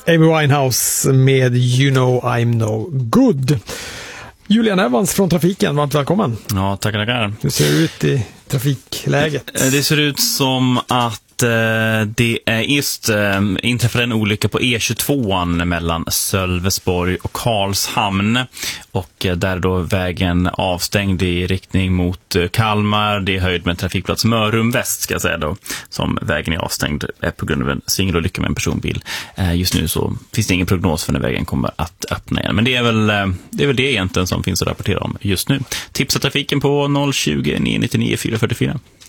Amy Winehouse med You Know I'm No Good. Julian Evans från Trafiken, varmt välkommen. Ja, tackar. Hur ser det ut i trafikläget? Det ser ut som att det är just inträffade en olycka på E22 mellan Sölvesborg och Karlshamn, och där då vägen avstängd i riktning mot Kalmar. Det är höjd med trafikplats Mörrum Väst, ska jag säga då, som vägen är avstängd på grund av en singelolycka med en personbil. Just nu så finns det ingen prognos för när vägen kommer att öppna igen, men det är väl det egentligen som finns att rapportera om just nu. Tipsa trafiken på 020 999 444.